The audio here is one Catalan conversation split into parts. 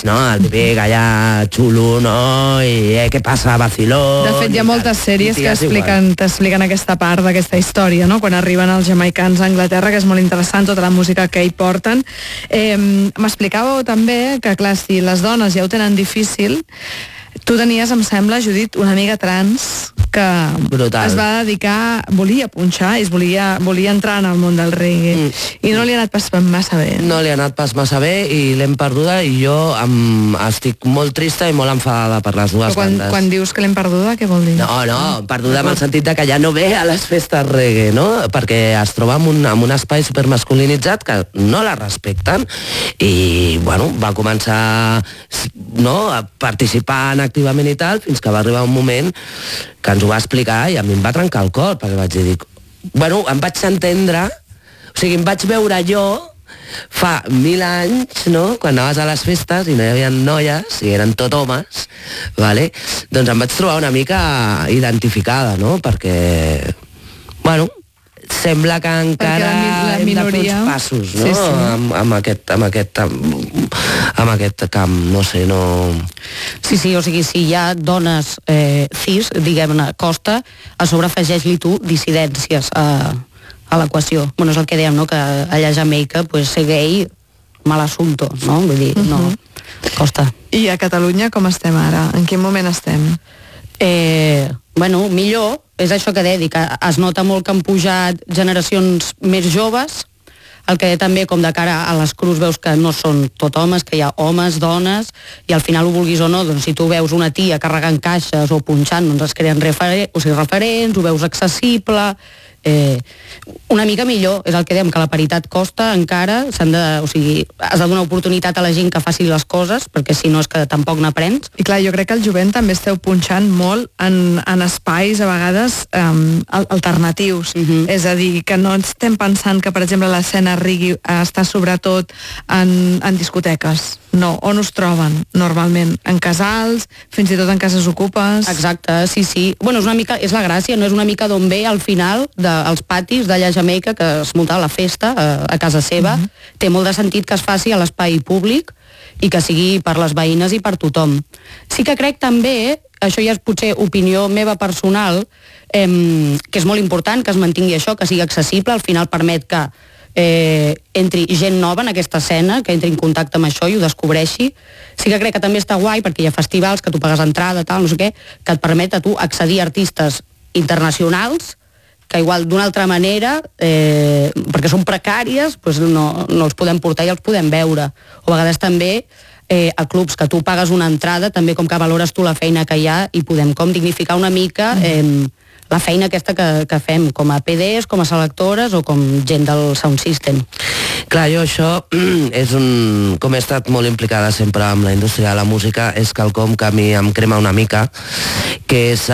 no? El típic allà xulo, no? I què passa, vaciló... De fet, hi ha moltes sèries que t'expliquen aquesta part d'aquesta història, no? Quan arriben els jamaicans a Anglaterra, que és molt interessant tota la música que hi porten. M'explicàveu també que, clar, si les dones ja ho tenen difícil, tu tenies, em sembla, Judit, una amiga trans que es va dedicar, volia punxar i volia entrar en el món del reggae i no li ha anat pas massa bé. No li ha anat pas massa bé i l'hem perduda i jo estic molt trista i molt enfadada per les dues bandes. Quan dius que l'hem perduda, què vol dir? No, perduda en el sentit de que ja no ve a les festes reggae, no? Perquè es troba en un espai supermasculinitzat que no la respecten i, bueno, va començar a participar activament i tal, fins que va arribar un moment que ens ho va explicar i a mi em va trencar el cor, perquè vaig dir, em vaig entendre, o sigui, em vaig veure jo fa 1000 anys, no?, quan anaves a les festes i no hi havia noies, i eren tot homes, vale? Doncs em vaig trobar una mica identificada, no?, perquè, sembla que encara hem de fer uns passos, no?, sí. Amb aquest camp, no sé, no... Sí, o sigui, si hi ha dones cis, diguem-ne, costa, a sobre afegeix-li tu dissidències a l'equació. Bueno, és el que dèiem, no?, que allà a Jamaica, pues, ser gay, mal assumpto, no? Vull dir, no, costa. I a Catalunya com estem ara? En quin moment estem? Millor, és això que deia, que es nota molt que han pujat generacions més joves, el que també com de cara a les crus veus que no són tot homes, que hi ha homes, dones, i al final ho vulguis o no, doncs si tu veus una tia carregant caixes o punxant, doncs es creen referents, ho veus accessible, una mica millor, és el que dèiem, que la paritat costa encara, has de donar oportunitat a la gent que faci les coses, perquè si no és que tampoc n'aprens. I clar, jo crec que el jovent també esteu punxant molt en espais a vegades alternatius, és a dir, que no estem pensant que, per exemple, l'escena reggae està sobretot en discoteques. No, on us troben normalment? En casals, fins i tot en cases ocupes? Exacte, sí. Bueno, és la gràcia, no és una mica d'on ve al final dels patis d'allà a Jamaica, que es munta la festa a casa seva. Té molt de sentit que es faci a l'espai públic i que sigui per les veïnes i per tothom. Sí que crec també, això ja és potser opinió meva personal, que és molt important que es mantingui això, que sigui accessible, al final permet que entri gent nova en aquesta escena, que entri en contacte amb això i ho descobreixi. Sí que crec que també està guai perquè hi ha festivals que tu pagues entrada, tal, no sé què, que et permet a tu accedir a artistes internacionals que igual d'una altra manera, perquè són precàries, doncs no els podem portar i els podem veure. O a vegades també a clubs que tu pagues una entrada, també com que valores tu la feina que hi ha i podem com dignificar una mica la feina aquesta que fem, com a PDs, com a selectores o com gent del sound system. Clar, jo això com he estat molt implicada sempre amb la indústria de la música, és quelcom que a mi em crema una mica, que és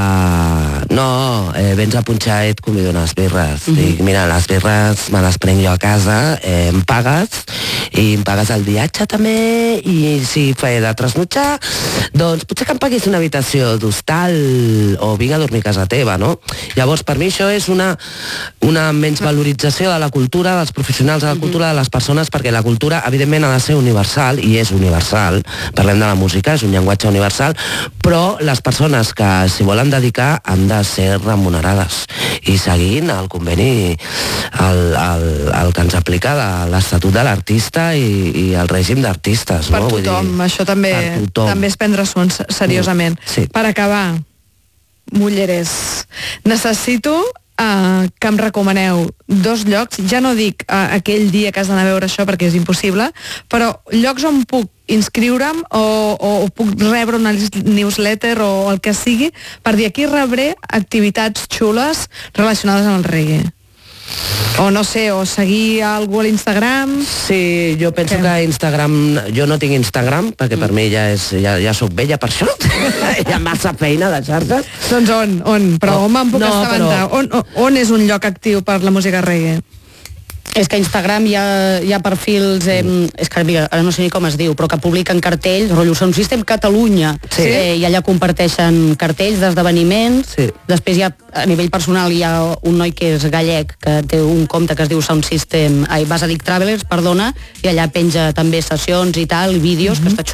vens a punxar i et convido unes birres. Dic, mira, les birres me les prenc jo a casa, em pagues, i em pagues el viatge també, i si he de trasnotxar, doncs potser que em paguis una habitació d'hostal o vinc a dormir a casa teva, no? Llavors, per mi això és una menysvalorització de la cultura, dels professionals de la cultura, de les persones, perquè la cultura, evidentment, ha de ser universal, i és universal. Parlem de la música, és un llenguatge universal, però les persones que s'hi volen dedicar han de ser remunerades i seguint el conveni el que ens aplica de l'Estatut de l'Artista i el règim d'artistes. Per tothom, això també és prendre-s'ho seriosament. Per acabar, Mulleres, necessito que em recomaneu 2 llocs, ja no dic aquell dia que has d'anar a veure això perquè és impossible, però llocs on puc inscriure'm o puc rebre una newsletter o el que sigui, per dir aquí rebré activitats xules relacionades amb el reggae. O no sé, o seguir algú a l'Instagram. Sí, jo penso que Instagram... Jo no tinc Instagram, perquè per mi ja soc vella per això. Hi ha massa feina de xarxa. Doncs on? Però on me'n puc estaventar? On és un lloc actiu per la música reggae? És que a Instagram hi ha perfils, és que ara no sé ni com es diu, però que publiquen cartells, rotllo Sound System Catalunya, i allà comparteixen cartells d'esdeveniments. Després a nivell personal hi ha un noi que és gallec, que té un compte que es diu Sound System, Basadic Travelers, perdona, i allà penja també sessions i tal, vídeos, que està